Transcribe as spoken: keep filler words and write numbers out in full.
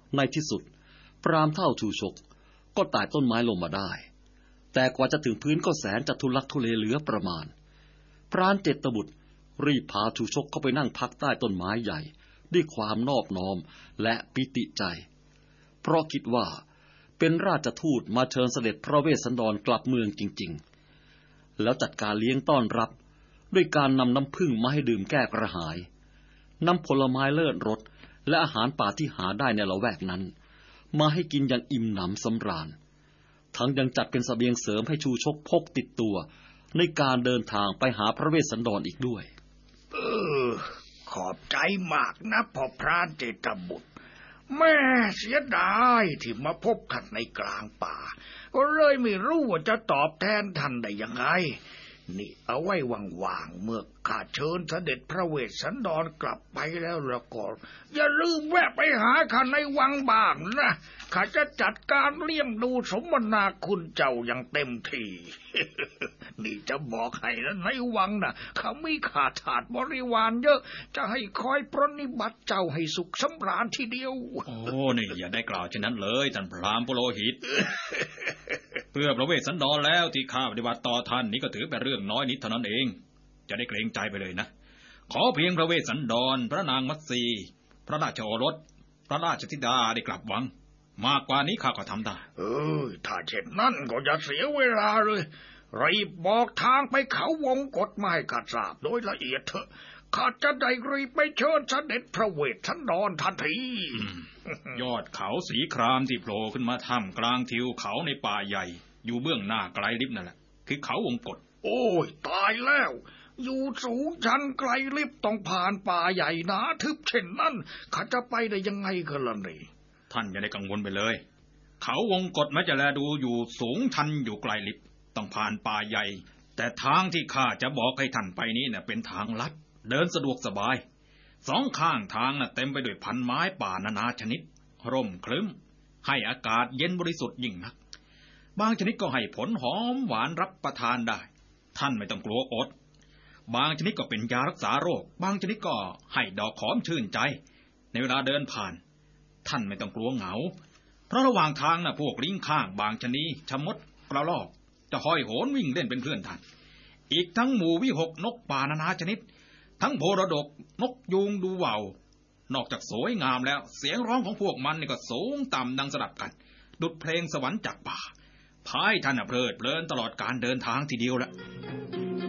ในที่สุดพราหมณ์เฒ่าชูชกก็ไต่ต้นไม้ลงมาได้แต่กว่าจะถึงพื้นก็แสนจะทุลักทุเลเหลือประมาณพรานเจตบุตรรีบพาชูชกเข้าไปนั่งพักใต้ต้นไม้ใหญ่ด้วยความนอบน้อมและปิติใจเพราะคิดว่าเป็นราชทูตมาเชิญเสด็จพระเวสสันดรกลับเมืองจริงๆแล้วจัดการเลี้ยงต้อนรับด้วยการนำน้ำผึ้งมาให้ดื่มแก้กระหายนำผลไม้เลิศรสและอาหารป่าที่หาได้ในละแวกนั้นมาให้กินอย่างอิ่มหนำสำราญทั้งยังจัดเป็นเสบียงเสริมให้ชูชกพกติดตัวในการเดินทางไปหาพระเวสสันดรอีกด้วยเออขอบใจมากนะพ่อพรานเจตบุตรแม่เสียดายที่มาพบท่านในกลางป่าก็เลยไม่รู้ว่าจะตอบแทนท่านได้ยังไงนี่เอาไว้ว่างๆเมื่อข้าเชิญเสด็จพระเวสสันดรกลับไปแล้วแล้วก็อย่าลืมแวะไปหาข้าในวังบ้างนะข้าจะจัดการเลี้ยงดูสมนาคุณเจ้าอย่างเต็มที่ นี่จะบอกให้นะในวังนะเขามีข้าทาสบริวารเยอะจะให้คอยปรนนิบัติเจ้าให้สุขสำราญทีเดียวโอ้นี่อย่าได้กล่าวเช่นนั้นเลยท่านพราหมณ์ปุโรหิต เพื่อพระเวสสันดรแล้วที่ข้าปฏิบัติต่อท่านนี้ก็ถือเป็นเรื่องน้อยนิดเท่านั้นเองจะได้เกรงใจไปเลยนะขอเพียงพระเวสสันดรพระนางมัตสีพระราชโอรสพระราชธิดาได้กลับวังมากกว่านี้ข้าก็ทำได้เออถ้าเช่นนั้นก็อย่าเสียเวลาเลยรีบบอกทางไปเขาวงกฎหมายข้าทราบโดยละเอียดเถอะข้าจะได้รีบไปเชิญเสด็จพระเวสสันดรทันทียอดเขาสีครามที่โผล่ขึ้นมาท่ามกลางทิวเขาในป่าใหญ่อยู่เบื้องหน้าไกลลิบนั่นแหละคือเขาวงกฏโอ้ยตายแล้วอยู่สูงชันไกลลิบต้องผ่านป่าใหญ่หนาทึบเช่นนั้นข้าจะไปได้ยังไงกันล่ะนี่ท่านอย่าได้กังวลไปเลยเขาวงกฏแม้จะแลดูอยู่สูงชันอยู่ไกลลิบต้องผ่านป่าใหญ่แต่ทางที่ข้าจะบอกให้ท่านไปนี้เนี่ยเป็นทางลัดเดินสะดวกสบายสองข้างทางน่ะเต็มไปด้วยพันไม้ป่านานาชนิดร่มครึ้มให้อากาศเย็นบริสุทธิ์ยิ่งนักบางชนิดก็ให้ผลหอมหวานรับประทานได้ท่านไม่ต้องกลัวอดบางชนิดก็เป็นยารักษาโรคบางชนิดก็ให้ดอกหอมชื่นใจในเวลาเดินผ่านท่านไม่ต้องกลัวเหงาเพราะระหว่างทางน่ะพวกลิงข้างบางชนิดชะมดกระรอกจะห้อยโหนวิ่งเล่นเป็นเพื่อนท่านอีกทั้งหมู่วิหกนกป่านานาชนิดทั้งโพระดกนกยูงดูว่าวนอกจากสวยงามแล้วเสียงร้องของพวกมันนี่ก็สูงต่ำดังสลับกันดุจเพลงสวรรค์จากป่าพายท่านเพลิดเพลินตลอดการเดินทางทีเดียวละ